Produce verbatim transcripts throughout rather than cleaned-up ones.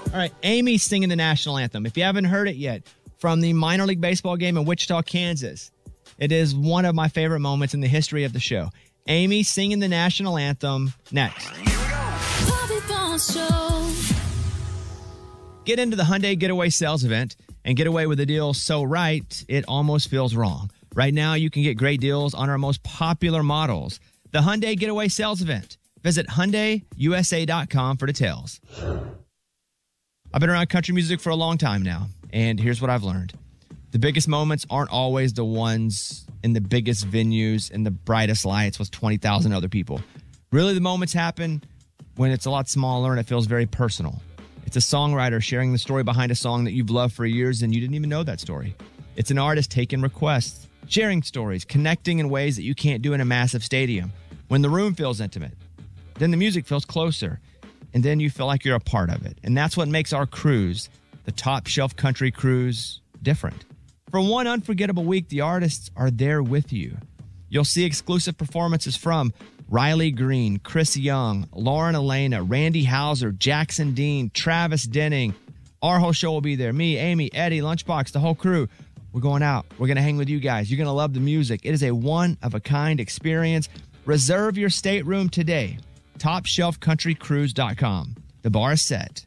All right, Amy singing the national anthem. If you haven't heard it yet, from the minor league baseball game in Wichita, Kansas, it is one of my favorite moments in the history of the show. Amy singing the national anthem next. Get into the Hyundai Getaway Sales Event and get away with a deal so right, it almost feels wrong. Right now, you can get great deals on our most popular models. The Hyundai Getaway Sales Event. Visit Hyundai U S A dot com for details. I've been around country music for a long time now, and here's what I've learned. The biggest moments aren't always the ones in the biggest venues and the brightest lights with twenty thousand other people. Really, the moments happen when it's a lot smaller and it feels very personal. It's a songwriter sharing the story behind a song that you've loved for years and you didn't even know that story. It's an artist taking requests, sharing stories, connecting in ways that you can't do in a massive stadium. When the room feels intimate, then the music feels closer, and then you feel like you're a part of it. And that's what makes our cruise, the Top Shelf Country Cruise, different. For one unforgettable week, the artists are there with you. You'll see exclusive performances from Riley Green, Chris Young, Lauren Elena, Randy Houser, Jackson Dean, Travis Denning. Our whole show will be there. Me, Amy, Eddie, Lunchbox, the whole crew. We're going out. We're going to hang with you guys. You're going to love the music. It is a one-of-a-kind experience. Reserve your stateroom today. top shelf country cruise dot com. The bar is set.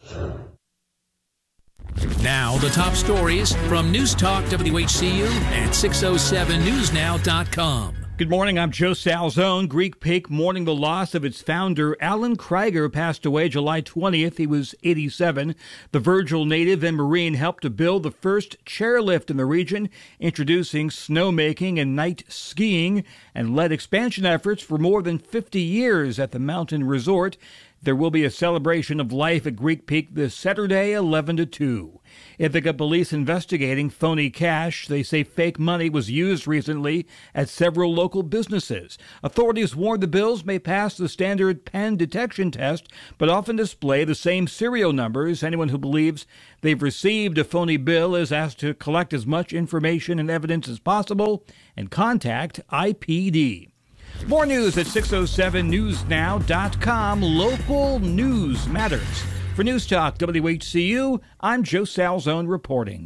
Now, the top stories from News Talk W H C U and six oh seven news now dot com. Good morning, I'm Joe Salzone. Greek Peak mourning the loss of its founder. Alan Krieger passed away July twentieth. He was eighty-seven. The Virgil native and Marine helped to build the first chairlift in the region, introducing snowmaking and night skiing, and led expansion efforts for more than fifty years at the mountain resort. There will be a celebration of life at Greek Peak this Saturday, eleven to two. Ithaca police investigating phony cash. They say fake money was used recently at several local businesses. Authorities warn the bills may pass the standard pen detection test, but often display the same serial numbers. Anyone who believes they've received a phony bill is asked to collect as much information and evidence as possible and contact I P D. More news at six oh seven news now dot com. Local news matters. For News Talk W H C U, I'm Joe Salzone reporting.